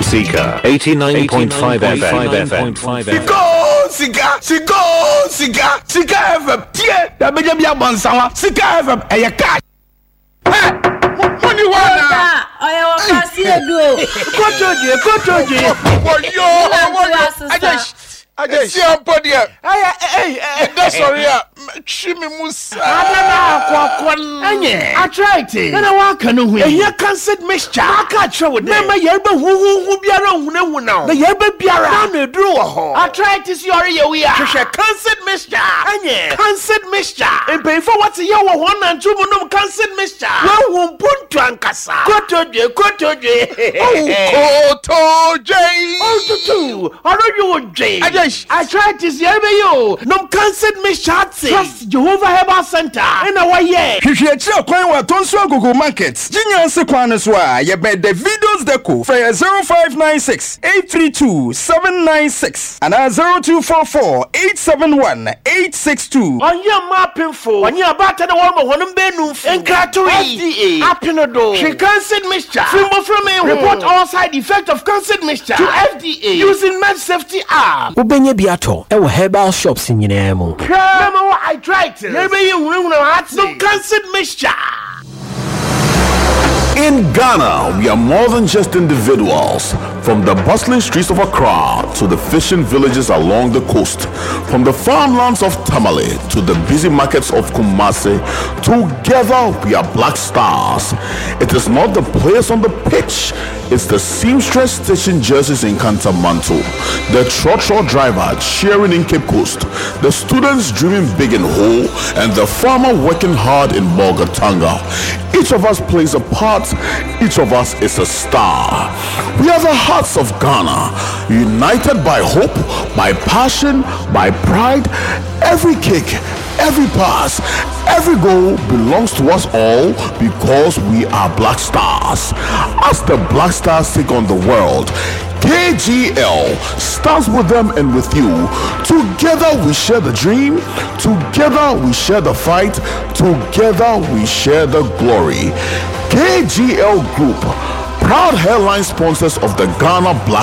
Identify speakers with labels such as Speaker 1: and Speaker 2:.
Speaker 1: Sika 89.5 FM.
Speaker 2: Sika FM. Tie, da beja bia bonsawa. Sika FM eye cash. Money wana.
Speaker 3: Oya wakasi edo.
Speaker 2: Kotoje. Aje si ampodi e. Sorry Shimi Musa.
Speaker 4: Anye. I tried it. And I walk on the way. Here cancelled mixture. I can't show it. Never yerba who biara who now. The yerba biara. Down the drawer. I tried to see we are. Cancelled mixture. Anye. Cancelled mixture. And pay for what's your 1 and 2 monum cancelled mixture. Well, won't put to Ankasa. Kotoje. Oh, to I know you would J. I tried to see you. No cancelled mixture. Trust Jehovah Herbal Center. In our year.
Speaker 2: Hwehwechira kwan wa Tonso Agogo Market. Jinyanse kwan so a ye be the videos deco for 0596 832 796 and 0244 871 862.
Speaker 4: On your mapping for when you about the woman won't be no FDA. Apinodo. She cancelled mixture. From me report all side effect of cancelled mixture to FDA using Med Safety app.
Speaker 5: Ubenye biato. Ewo herbal shops in Yinemo.
Speaker 4: I tried to. Maybe you will not no cancelled mixture.
Speaker 6: In Ghana, we are more than just individuals. From the bustling streets of Accra to the fishing villages along the coast, from the farmlands of Tamale to the busy markets of Kumasi, together we are Black Stars. It is not the players on the pitch, it's the seamstress stitching jerseys in Kantamanto, the trotro driver cheering in Cape Coast, the students dreaming big in Ho, and the farmer working hard in Bolgatanga. Each of us plays a part, each of us is a star. We are the hearts of Ghana, united by hope, by passion, by pride. Every kick, every pass, every goal belongs to us all because we are Black Stars. As the Black Stars take on the world, KGL stands with them and with you. Together we share the dream, together we share the fight, together we share the glory. KGL Group, proud headline sponsors of the Ghana Black